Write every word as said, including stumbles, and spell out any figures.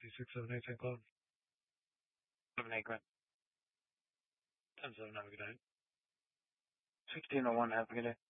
two six seven eight, ten Cloud. seven eight, Grant. ten seven, have a good day. sixteen oh one, have a good day.